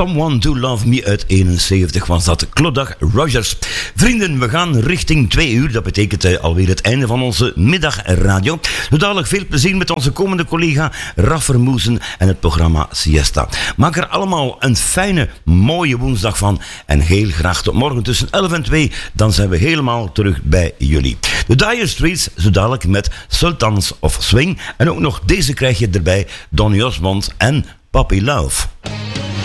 Someone to Love Me uit 71 was dat. Clodagh Rogers. Vrienden, we gaan richting 2 uur. Dat betekent alweer het einde van onze middagradio. Zo dadelijk veel plezier met onze komende collega Raf Vermoesen en het programma Siesta. Maak er allemaal een fijne, mooie woensdag van. En heel graag tot morgen tussen 11 en 2. Dan zijn we helemaal terug bij jullie. De Dire Straits, zo dadelijk met Sultans of Swing. En ook nog deze krijg je erbij. Donny Osmond en Puppy Love.